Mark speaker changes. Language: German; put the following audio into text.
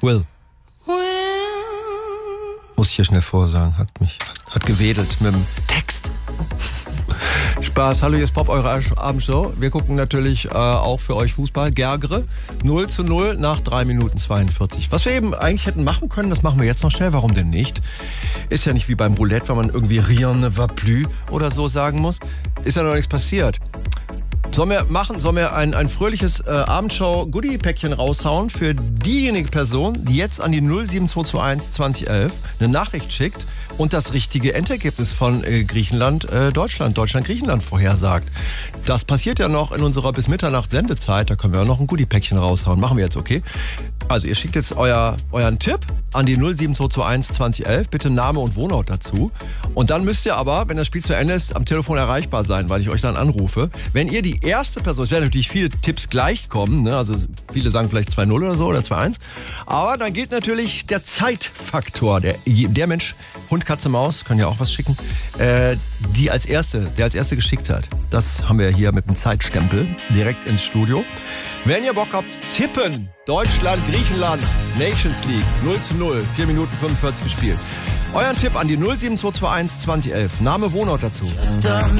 Speaker 1: Will. Muss ich hier schnell vorsagen. Hat gewedelt mit dem Text. Spaß. Hallo, hier ist Pop, eure Abendshow. Wir gucken natürlich auch für euch Fußball. Gergre 0:0 nach 3 Minuten 42. Was wir eben eigentlich hätten machen können, das machen wir jetzt noch schnell. Warum denn nicht? Ist ja nicht wie beim Roulette, wenn man irgendwie rien ne va plus oder so sagen muss. Ist ja noch nichts passiert. Sollen wir ein fröhliches Abendshow-Goodie-Päckchen raushauen für diejenige Person, die jetzt an die 07221 2011 eine Nachricht schickt und das richtige Endergebnis von Deutschland-Griechenland vorhersagt. Das passiert ja noch in unserer bis Mitternacht Sendezeit, da können wir ja noch ein Goodie-Päckchen raushauen. Machen wir jetzt, okay? Also ihr schickt jetzt euren Tipp an die 07221 2011, bitte Name und Wohnort dazu. Und dann müsst ihr aber, wenn das Spiel zu Ende ist, am Telefon erreichbar sein, weil ich euch dann anrufe. Wenn ihr die erste Person, es werden natürlich viele Tipps gleich kommen, ne? Also viele sagen vielleicht 2-0 oder so oder 2-1, aber dann gilt natürlich der Zeitfaktor. Der Mensch, Hund, Katze, Maus, können ja auch was schicken, der als erste geschickt hat. Das haben wir hier mit dem Zeitstempel direkt ins Studio. Wenn ihr Bock habt, tippen. Deutschland, Griechenland, Nations League, 0:0, 4 Minuten 45 gespielt. Euren Tipp an die 07221 2011. Name, Wohnort dazu.